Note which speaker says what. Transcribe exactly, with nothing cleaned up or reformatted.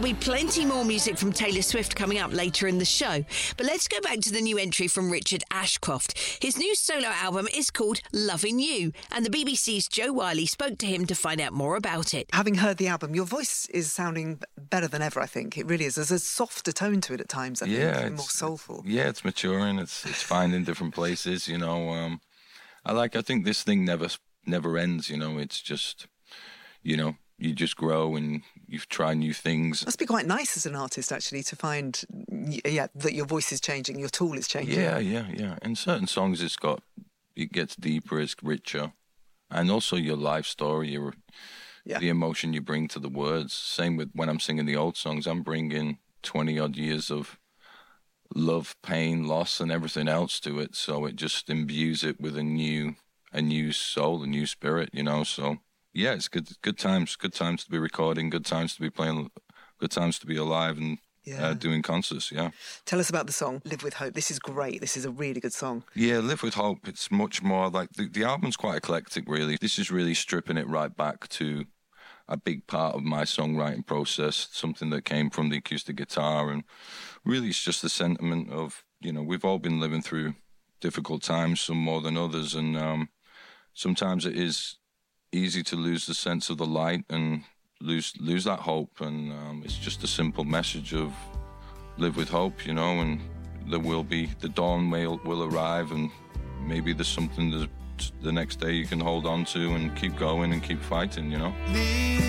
Speaker 1: There'll be plenty more music from Taylor Swift coming up later in the show. But let's go back to the new entry from Richard Ashcroft. His new solo album is called Loving You, and the B B C's Joe Wiley spoke to him to find out more about it.
Speaker 2: Having heard the album, your voice is sounding better than ever, I think. It really is. There's a softer tone to it at times, I
Speaker 3: yeah,
Speaker 2: think, more soulful.
Speaker 3: Yeah, it's maturing. It's it's finding different places, you know. Um, I like, I think this thing never never ends, you know. It's just, you know, you just grow and you try new things.
Speaker 2: It must be quite nice as an artist, actually, to find, yeah, that your voice is changing, your tool is changing.
Speaker 3: Yeah, yeah, yeah. In certain songs, it's got, it gets deeper, it's richer. And also your life story, your, yeah. the emotion you bring to the words. Same with when I'm singing the old songs, I'm bringing twenty-odd years of love, pain, loss, and everything else to it. So it just imbues it with a new, a new soul, a new spirit, you know. So yeah, it's good, good times, good times to be recording, good times to be playing, good times to be alive and yeah. uh, doing concerts. Yeah.
Speaker 2: Tell us about the song "Live with Hope." This is great. This is a really good song.
Speaker 3: Yeah, "Live with Hope." It's much more like the, the album's quite eclectic, really. This is really stripping it right back to a big part of my songwriting process, something that came from the acoustic guitar. And really it's just the sentiment of, you know, we've all been living through difficult times, some more than others. And um, sometimes it is easy to lose the sense of the light and lose lose that hope. And um, it's just a simple message of live with hope, you know, and there will be, the dawn will, will arrive, and maybe there's something that the next day you can hold on to and keep going and keep fighting, you know.